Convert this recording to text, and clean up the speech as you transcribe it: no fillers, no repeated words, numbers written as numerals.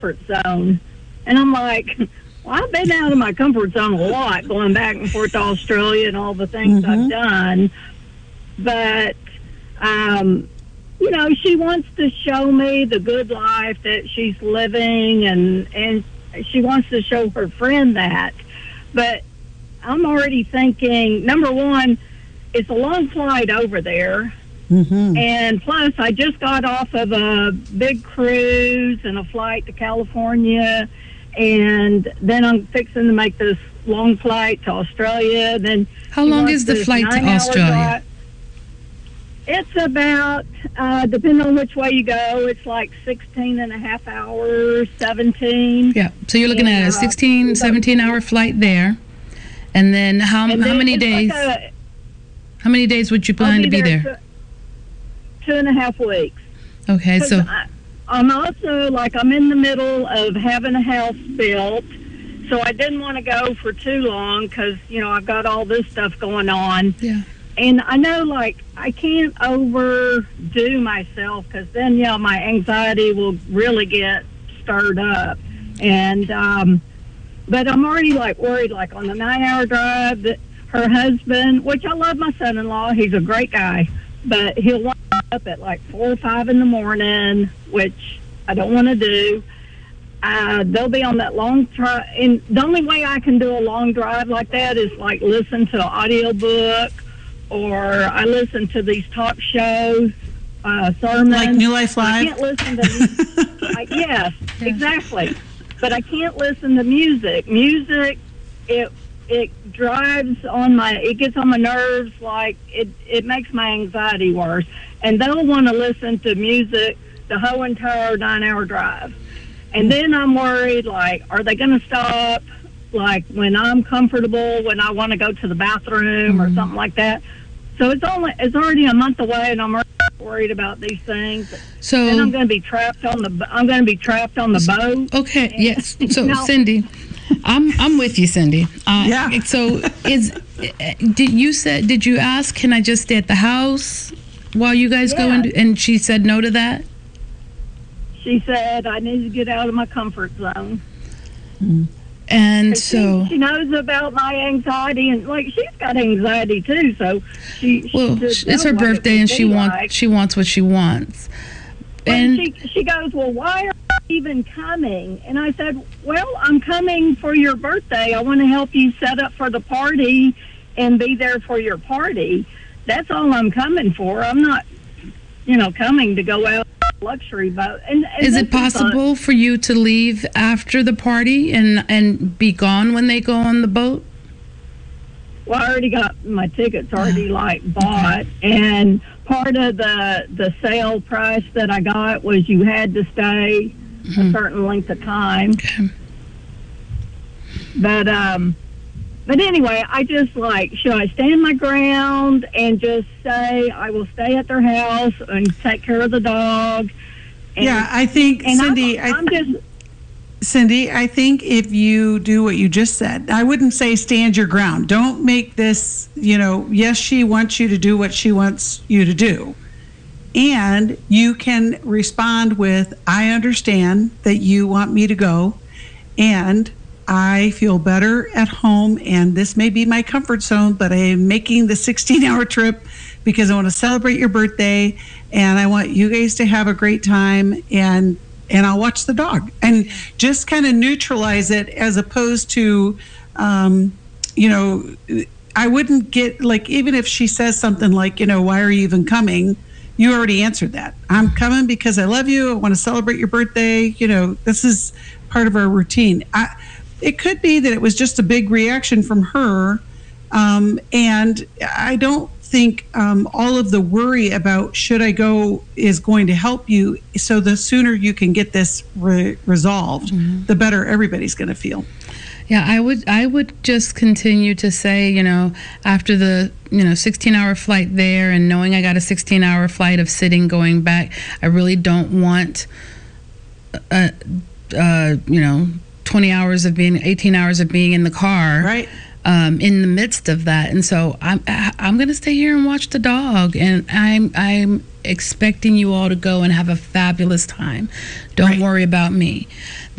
comfort zone. And I'm like, well, I've been out of my comfort zone a lot, going back and forth to Australia and all the things I've done. But, she wants to show me the good life that she's living, and she wants to show her friend that. But I'm already thinking, number one, it's a long flight over there. And plus, I just got off of a big cruise and a flight to California, and then I'm fixing to make this long flight to Australia. Then how long is the flight to Australia? It's about, depending on which way you go, it's like 16 and a half hours, 17. Yeah, so you're looking at a 16, 17-hour flight there. And then how many days? How many days would you plan to be there? 2.5 weeks. Okay, so I'm also, I'm in the middle of having a house built, so I didn't want to go for too long because, I've got all this stuff going on. Yeah. And I know, I can't overdo myself because then, my anxiety will really get stirred up. And, but I'm already, worried, on the 9-hour drive, that her husband, which I love my son-in-law, he's a great guy, but he'll wind up at 4 or 5 in the morning, which I don't want to do. They'll be on that long drive. And the only way I can do a long drive like that is listen to an audiobook, or I listen to these talk shows, sermons. Like New Life Live? I can't listen to yes, exactly. But I can't listen to music. Music, it drives on it gets on my nerves, it makes my anxiety worse. And they'll want to listen to music the whole entire 9-hour drive. And then I'm worried, are they going to stop, when I'm comfortable, when I want to go to the bathroom or something like that? So it's already a month away, and I'm worried about these things. So then I'm going to be trapped on the boat. Okay, yes. So Cindy, I'm with you, Cindy. Yeah. So did you ask, can I just stay at the house while you guys go in? And she said no to that? She said I need to get out of my comfort zone. And so she knows about my anxiety, and she's got anxiety too. So it's her birthday, and she wants what she wants. And she goes, well, why are you even coming? And I said, well, I'm coming for your birthday. I want to help you set up for the party and be there for your party. That's all I'm coming for. I'm not, coming to go out luxury boat. And is it possible for you to leave after the party and be gone when they go on the boat? Well, I already got my tickets already bought, and part of the sale price that I got was you had to stay a certain length of time. Okay. But anyway, I just should I stand my ground and just say I will stay at their house and take care of the dog? And, I think, Cindy, Cindy, I think if you do what you just said, I wouldn't say stand your ground. Don't make this, yes, she wants you to do what she wants you to do. And you can respond with, I understand that you want me to go, and I feel better at home, and this may be my comfort zone, but I am making the 16-hour trip because I want to celebrate your birthday, and I want you guys to have a great time, and I'll watch the dog. And just kind of neutralize it, as opposed to, I wouldn't get, even if she says something like, why are you even coming? You already answered that. I'm coming because I love you. I want to celebrate your birthday. This is part of our routine. It could be that it was just a big reaction from her, and I don't think all of the worry about should I go is going to help you. So the sooner you can get this resolved, the better everybody's going to feel. Yeah, I would just continue to say, after the 16-hour flight there, and knowing I got a 16-hour flight of sitting going back, I really don't want 20 hours of being, 18 hours of being in the car. Right. in the midst of that. And so I'm going to stay here and watch the dog, and I'm expecting you all to go and have a fabulous time. Don't Right. worry about me.